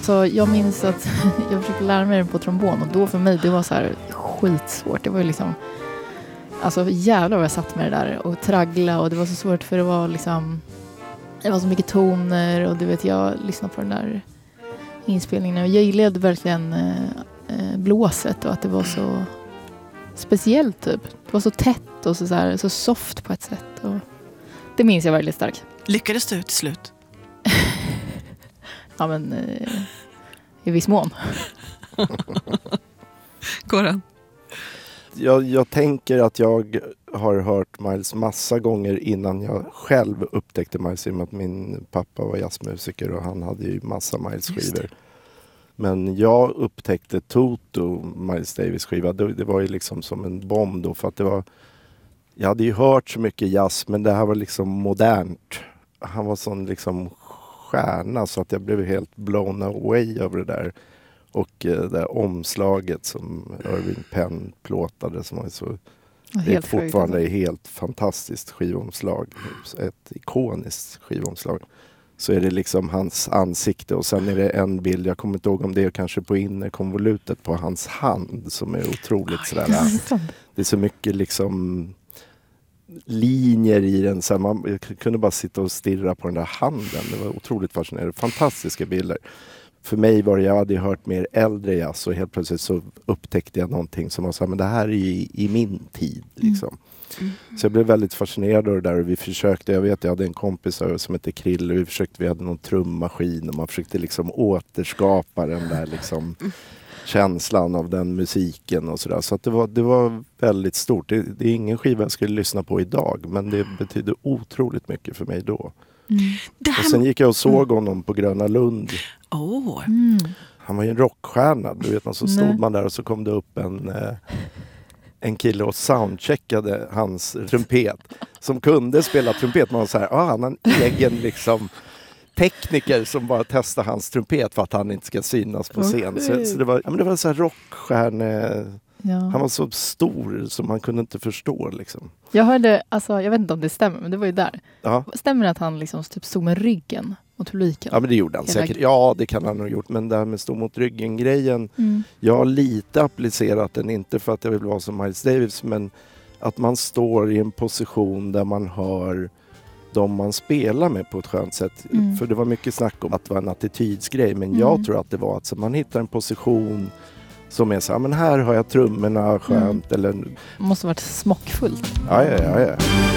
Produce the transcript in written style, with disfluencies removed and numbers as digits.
Så jag minns att jag försökte lära mig på trombon och då för mig det var så här skitsvårt. Det var ju liksom, alltså jävlar vad jag satt med det där och traggla och det var så svårt för det var liksom, det var så mycket toner och du vet jag lyssnade på den där inspelningen och jag gillade verkligen blåset och att det var så speciellt typ. Det var så tätt och så soft på ett sätt och det minns jag väldigt starkt. Lyckades du till slut? Ja men i viss mån. Goran? Jag tänker att jag har hört Miles massa gånger innan jag själv upptäckte Miles, i och med att min pappa var jazzmusiker och han hade ju massa Miles-skivor. Men jag upptäckte Toto, Miles Davis skiva, det var ju liksom som en bomb då, för att det var, jag hade ju hört så mycket jazz men det här var liksom modernt. Han var sån liksom stjärna så att jag blev helt blown away över det där. Och det där omslaget som Irving Penn plåtade som var så, det är fortfarande helt fantastiskt skivomslag. Ett ikoniskt skivomslag. Så är det liksom hans ansikte och sen är det en bild, jag kommer inte ihåg om det är kanske på innerkonvolutet på hans hand som är otroligt sådär. Det är så mycket liksom linjer i den så man kunde bara sitta och stirra på den där handen. Det var otroligt fascinerande, fantastiska bilder. För mig var det, jag hade hört mer äldre jazz och helt plötsligt så upptäckte jag någonting som var så här, men det här är i min tid liksom. Så jag blev väldigt fascinerad av det där och vi försökte, jag hade en kompis som hette Krille, vi hade någon trummaskin och man försökte liksom återskapa den där liksom känslan av den musiken och sådär. Så att det var väldigt stort. Det är ingen skiva jag skulle lyssna på idag men det betydde otroligt mycket för mig då. Och sen gick jag och såg honom på Gröna Lund. Han var ju en rockstjärna, du vet, så stod man där och så kom det upp en kille och soundcheckade hans trumpet som kunde spela trumpet. Man var så här, han har en egen liksom tekniker som bara testar hans trumpet för att han inte ska synas på scen. Så det var så här rockstjärne. Ja. Han var så stor som man kunde inte förstå liksom. Jag hörde, alltså jag vet inte om det stämmer, men det var ju där. Ja. Stämmer det att han liksom typ stod med ryggen mot publiken? Ja, men det gjorde han säkert. Ja, det kan han ha gjort. Men det här med stå mot ryggen-grejen, jag har lite applicerat den, inte för att jag vill vara som Miles Davis, men att man står i en position där man hör de man spelar med på ett skönt sätt. För det var mycket snack om att det var en attitydsgrej, men jag tror att det var att man hittar en position som är så här, men här har jag trummorna skönt. Eller... Det måste ha varit smockfullt. Ja.